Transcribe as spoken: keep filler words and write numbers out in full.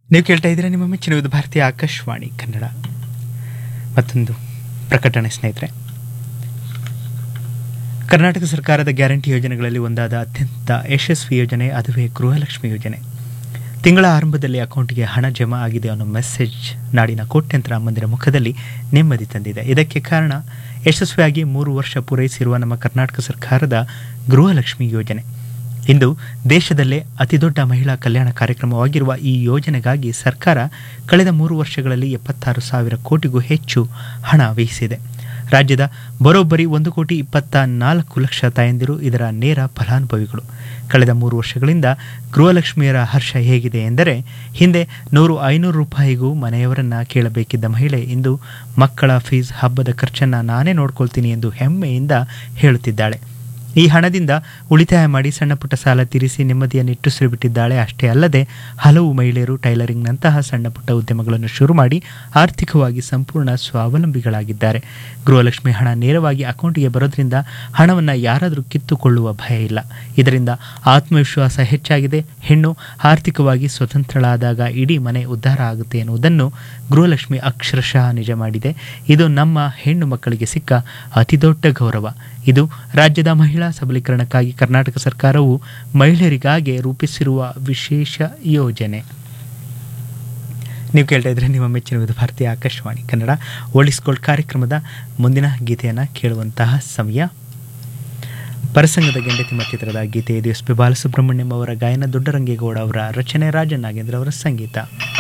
ನೀವು ಕೇಳ್ತಾ ಇದ್ದೀರಾ ನಿಮ್ಮ ಮೆಚ್ಚಿನ ವಿವಿಧ ಭಾರತೀಯ ಆಕಾಶವಾಣಿ ಕನ್ನಡ. ಮತ್ತೊಂದು ಪ್ರಕಟಣೆ ಸ್ನೇಹಿತರೆ. ಕರ್ನಾಟಕ ಸರ್ಕಾರದ ಗ್ಯಾರಂಟಿ ಯೋಜನೆಗಳಲ್ಲಿ ಒಂದಾದ ಅತ್ಯಂತ ಯಶಸ್ವಿ ಯೋಜನೆ ಅದುವೇ ಗೃಹಲಕ್ಷ್ಮಿ ಯೋಜನೆ. ತಿಂಗಳ ಆರಂಭದಲ್ಲಿ ಅಕೌಂಟ್ಗೆ ಹಣ ಜಮಾ ಆಗಿದೆ ಅನ್ನೋ ಮೆಸೇಜ್ ನಾಡಿನ ಕೋಟ್ಯಂತರ ಅಮ್ಮಂದಿರ ಮುಖದಲ್ಲಿ ನೆಮ್ಮದಿ ತಂದಿದೆ. ಇದಕ್ಕೆ ಕಾರಣ ಯಶಸ್ವಿಯಾಗಿ ಮೂರು ವರ್ಷ ಪೂರೈಸಿರುವ ನಮ್ಮ ಕರ್ನಾಟಕ ಸರ್ಕಾರದ ಗೃಹಲಕ್ಷ್ಮಿ ಯೋಜನೆ. ಇಂದು ದೇಶದಲ್ಲೇ ಅತಿದೊಡ್ಡ ಮಹಿಳಾ ಕಲ್ಯಾಣ ಕಾರ್ಯಕ್ರಮವಾಗಿರುವ ಈ ಯೋಜನೆಗಾಗಿ ಸರ್ಕಾರ ಕಳೆದ ಮೂರು ವರ್ಷಗಳಲ್ಲಿ ಎಪ್ಪತ್ತಾರು ಸಾವಿರ ಕೋಟಿಗೂ ಹೆಚ್ಚು ಹಣ ವ್ಯಯಿಸಿದೆ. ರಾಜ್ಯದ ಬರೋಬ್ಬರಿ ಒಂದು ಕೋಟಿ ಇಪ್ಪತ್ತ ನಾಲ್ಕು ಲಕ್ಷ ತಾಯಂದಿರು ಇದರ ನೇರ ಫಲಾನುಭವಿಗಳು. ಕಳೆದ ಮೂರು ವರ್ಷಗಳಿಂದ ಗೃಹಲಕ್ಷ್ಮಿಯರ ಹರ್ಷ ಹೇಗಿದೆ ಎಂದರೆ, ಹಿಂದೆ ನೂರು ಐನೂರು ರೂಪಾಯಿಗೂ ಮನೆಯವರನ್ನ ಕೇಳಬೇಕಿದ್ದ ಮಹಿಳೆ ಇಂದು ಮಕ್ಕಳ ಫೀಸ್, ಹಬ್ಬದ ಖರ್ಚನ್ನು ನಾನೇ ನೋಡ್ಕೊಳ್ತೀನಿ ಎಂದು ಹೆಮ್ಮೆಯಿಂದ ಹೇಳುತ್ತಿದ್ದಾಳೆ. ಈ ಹಣದಿಂದ ಉಳಿತಾಯ ಮಾಡಿ ಸಣ್ಣ ಪುಟ್ಟ ಸಾಲ ತೀರಿಸಿ ನೆಮ್ಮದಿಯ ನಿಟ್ಟುಸಿರು ಬಿಟ್ಟಿದ್ದಾಳೆ. ಅಷ್ಟೇ ಅಲ್ಲದೆ ಹಲವು ಮಹಿಳೆಯರು ಟೈಲರಿಂಗ್ನಂತಹ ಸಣ್ಣ ಪುಟ್ಟ ಉದ್ಯಮಗಳನ್ನು ಶುರು ಮಾಡಿ ಆರ್ಥಿಕವಾಗಿ ಸಂಪೂರ್ಣ ಸ್ವಾವಲಂಬಿಗಳಾಗಿದ್ದಾರೆ. ಗೃಹಲಕ್ಷ್ಮಿ ಹಣ ನೇರವಾಗಿ ಅಕೌಂಟಿಗೆ ಬರೋದ್ರಿಂದ ಹಣವನ್ನು ಯಾರಾದರೂ ಕಿತ್ತುಕೊಳ್ಳುವ ಭಯ ಇಲ್ಲ. ಇದರಿಂದ ಆತ್ಮವಿಶ್ವಾಸ ಹೆಚ್ಚಾಗಿದೆ. ಹೆಣ್ಣು ಆರ್ಥಿಕವಾಗಿ ಸ್ವತಂತ್ರಳಾದಾಗ ಇಡೀ ಮನೆ ಉದ್ಧಾರ ಆಗುತ್ತೆ ಎನ್ನುವುದನ್ನು ಗೃಹಲಕ್ಷ್ಮಿ ಅಕ್ಷರಶಃ ನಿಜ ಮಾಡಿದೆ. ಇದು ನಮ್ಮ ಹೆಣ್ಣು ಮಕ್ಕಳಿಗೆ ಸಿಕ್ಕ ಅತಿದೊಡ್ಡ ಗೌರವ. ಇದು ರಾಜ್ಯದ ಮಹಿಳಾ ಸಬಲೀಕರಣಕ್ಕಾಗಿ ಕರ್ನಾಟಕ ಸರ್ಕಾರವು ಮಹಿಳೆಯರಿಗಾಗಿ ರೂಪಿಸಿರುವ ವಿಶೇಷ ಯೋಜನೆ. ನೀವು ಕೇಳ್ತಾ ಇದ್ರೆ ನಿಮ್ಮ ಮೆಚ್ಚಿನ ವಿವಿಧ ಭಾರತೀಯ ಆಕಾಶವಾಣಿ ಕನ್ನಡ ಓಲ್ಡಿಸ್ಗೋಲ್ಡ್ ಕಾರ್ಯಕ್ರಮದ ಮುಂದಿನ ಗೀತೆಯನ್ನು ಕೇಳುವಂತಹ ಸಮಯ. ಪರಸಂಗದ ಗೆಂಡತಿಮ್ಮ ಚಿತ್ರದ ಗೀತೆ. ಇದು ಎಸ್ ಪಿ ಬಾಲಸುಬ್ರಹ್ಮಣ್ಯಂ ಅವರ ಗಾಯನ, ದೊಡ್ಡರಂಗೇಗೌಡ ಅವರ ರಚನೆ, ರಾಜನ್ ನಾಗೇಂದ್ರ ಅವರ ಸಂಗೀತ.